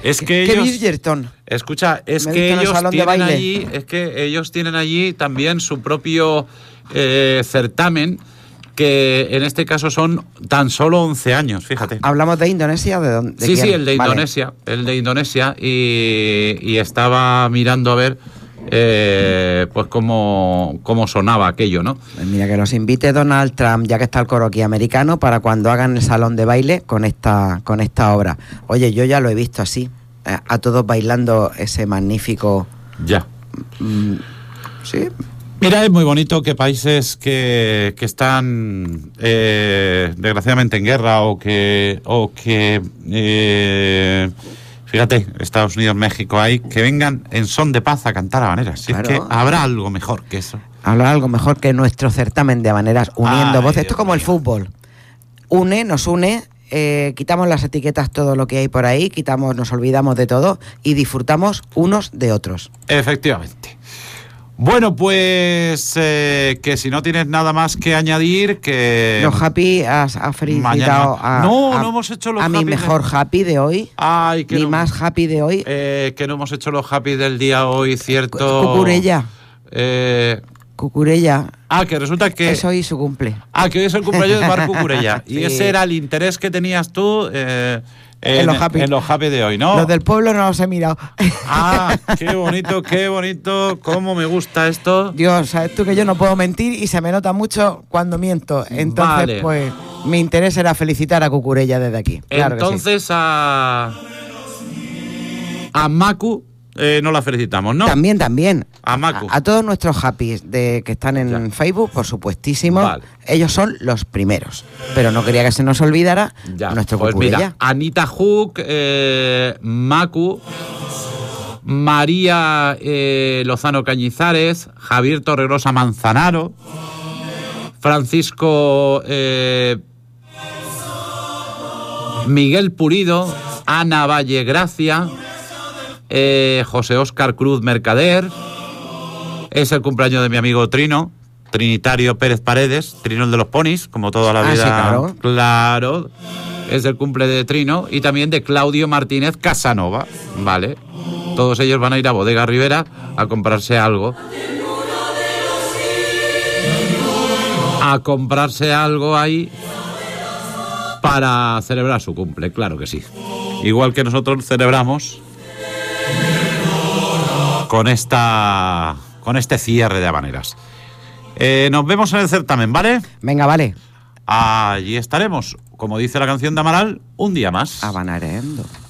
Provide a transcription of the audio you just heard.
Es que ¿Qué ellos... Bridgerton? Escucha, es Me he que visto en el ellos salón de tienen baile. allí, es que ellos tienen allí también su propio certamen, que en este caso son tan solo 11 años, fíjate. ¿Hablamos de Indonesia o de dónde? Sí, quién? sí, el de Vale. Indonesia, y estaba mirando a ver pues cómo sonaba aquello, ¿no? Pues mira, que los invite Donald Trump, ya que está el coro aquí americano, para cuando hagan el salón de baile con esta obra. Oye, yo ya lo he visto así, a todos bailando ese magnífico... Ya. Sí. Mira, es muy bonito que países que están desgraciadamente en guerra o que fíjate, Estados Unidos, México, ahí, que vengan en son de paz a cantar habaneras. Si Claro. es que habrá algo mejor que eso. Habrá algo mejor que nuestro certamen de habaneras, uniendo Ay, voces. Esto es Dios como el mío. fútbol. Nos une, quitamos las etiquetas, todo lo que hay por ahí, nos olvidamos de todo y disfrutamos unos de otros. Efectivamente. Bueno, pues que si no tienes nada más que añadir, que... Los happy, has felicitado Mañana. No hemos hecho los a mi happy mejor happy de hoy, Ay, que mi no, más happy de hoy, que no hemos hecho los happy del día hoy, ¿cierto? Cucurella. Cucurella, Que resulta que... es hoy su cumple. Que hoy es el cumpleaños de Marc Cucurella. Sí. Y ese era el interés que tenías tú En los happy de hoy, ¿no? Los del pueblo no los he mirado. Qué bonito, cómo me gusta esto. Dios, sabes tú que yo no puedo mentir y se me nota mucho cuando miento. Entonces, Vale. pues, mi interés era felicitar a Cucurella desde aquí. Claro Entonces que sí. a Macu no la felicitamos, ¿no? También. A Macu. A todos nuestros happys que están en Ya. Facebook, por supuestísimo. Vale. Ellos son los primeros. Pero no quería que se nos olvidara nuestro pues Cucurella. mira, Anita Hook, Macu, María Lozano Cañizares, Javier Torregrosa Manzanaro, Francisco Miguel Pulido, Ana Valle Gracia, José Óscar Cruz Mercader. Es el cumpleaños de mi amigo Trino, Trinitario Pérez Paredes, Trino el de los ponis, como toda la vida. Sí, claro. Claro. Es el cumple de Trino y también de Claudio Martínez Casanova, ¿vale? Todos ellos van a ir a Bodega Rivera a comprarse algo. A comprarse algo ahí para celebrar su cumple, claro que sí. Igual que nosotros celebramos con este cierre de habaneras. Nos vemos en el certamen, ¿vale? Venga, vale. Allí estaremos, como dice la canción de Amaral, un día más. Habanereando.